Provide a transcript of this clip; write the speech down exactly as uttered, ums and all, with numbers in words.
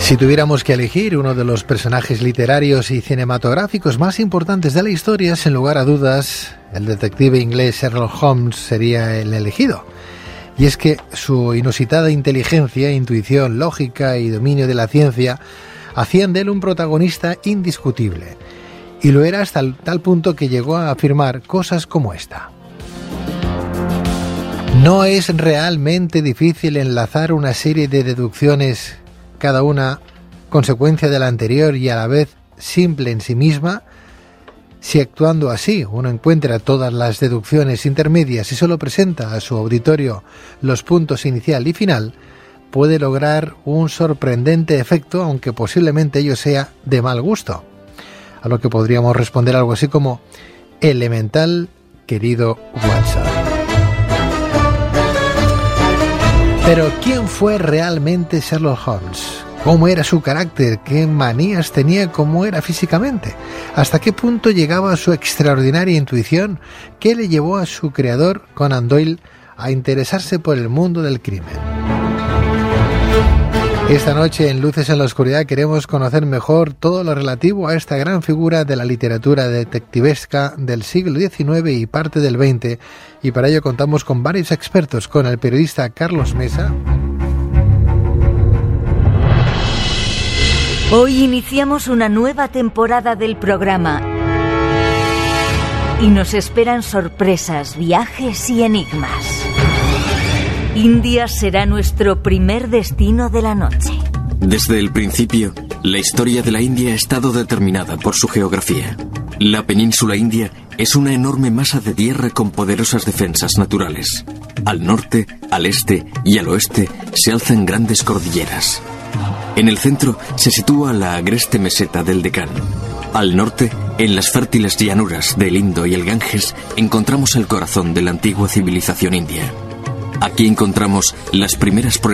Si tuviéramos que elegir uno de los personajes literarios y cinematográficos más importantes de la historia, sin lugar a dudas, el detective inglés Sherlock Holmes sería el elegido. Y es que su inusitada inteligencia, intuición, lógica y dominio de la ciencia hacían de él un protagonista indiscutible. Y lo era hasta el tal punto que llegó a afirmar cosas como esta. No es realmente difícil enlazar una serie de deducciones, cada una consecuencia de la anterior y a la vez simple en sí misma. Si actuando así uno encuentra todas las deducciones intermedias y solo presenta a su auditorio los puntos inicial y final, puede lograr un sorprendente efecto, aunque posiblemente ello sea de mal gusto. A lo que podríamos responder algo así como: elemental, querido Watson. Pero ¿quién fue realmente Sherlock Holmes? ¿Cómo era su carácter? ¿Qué manías tenía? ¿Cómo era físicamente? ¿Hasta qué punto llegaba su extraordinaria intuición? ¿Qué le llevó a su creador, Conan Doyle, a interesarse por el mundo del crimen? Esta noche en Luces en la Oscuridad queremos conocer mejor todo lo relativo a esta gran figura de la literatura detectivesca del siglo diecinueve y parte del veinte, y para ello contamos con varios expertos, con el periodista Carlos Mesa. Hoy iniciamos una nueva temporada del programa y nos esperan sorpresas, viajes y enigmas. India será nuestro primer destino de la noche. Desde el principio, la historia de la India ha estado determinada por su geografía. La península india es una enorme masa de tierra con poderosas defensas naturales. Al norte, al este y al oeste se alzan grandes cordilleras. En el centro se sitúa la agreste meseta del Deccan. Al norte, en las fértiles llanuras del Indo y el Ganges, encontramos el corazón de la antigua civilización india. Aquí encontramos las primeras